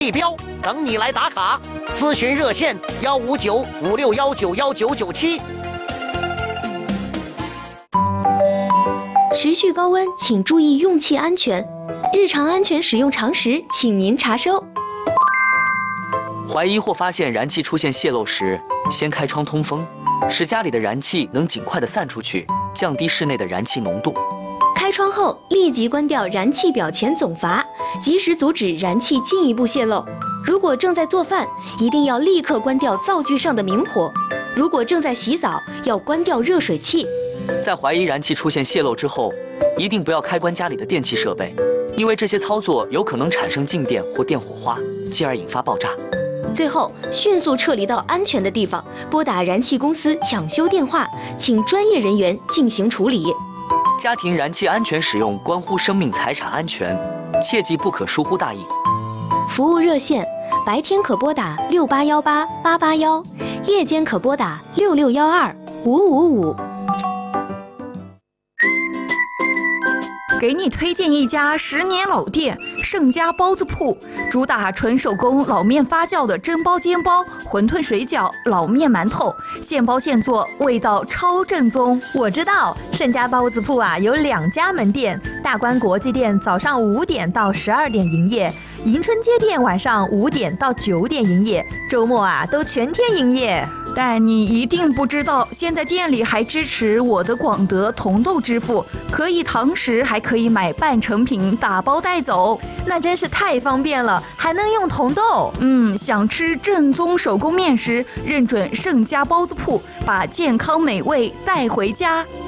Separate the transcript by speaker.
Speaker 1: 地标等你来打卡。咨询热线15956191997。
Speaker 2: 持续高温，请注意用气安全。日常安全使用常识，请您查收。
Speaker 3: 怀疑或发现燃气出现泄漏时，先开窗通风，使家里的燃气能尽快地散出去，降低室内的燃气浓度。
Speaker 2: 开窗后立即关掉燃气表前总阀，及时阻止燃气进一步泄漏。如果正在做饭，一定要立刻关掉灶具上的明火。如果正在洗澡，要关掉热水器。
Speaker 3: 在怀疑燃气出现泄漏之后，一定不要开关家里的电器设备，因为这些操作有可能产生静电或电火花，进而引发爆炸。
Speaker 2: 最后，迅速撤离到安全的地方，拨打燃气公司抢修电话，请专业人员进行处理。
Speaker 3: 家庭燃气安全使用关乎生命财产安全，切记不可疏忽大意。
Speaker 2: 服务热线：白天可拨打68188881，夜间可拨打66125555。
Speaker 4: 给你推荐一家10年老店盛家包子铺，主打纯手工老面发酵的蒸包、煎包、馄饨、水饺、老面、馒头，现包现做，味道超正宗。
Speaker 5: 我知道盛家包子铺啊，有2家门店，大观国际店早上5点到12点营业，迎春街店晚上5点到9点营业，周末啊都全天营业。
Speaker 4: 但你一定不知道，现在店里还支持我的广德同豆支付，可以堂食，还可以买半成品打包带走，
Speaker 5: 那真是太方便了，还能用同豆。
Speaker 4: 想吃正宗手工面食，认准盛家包子铺，把健康美味带回家。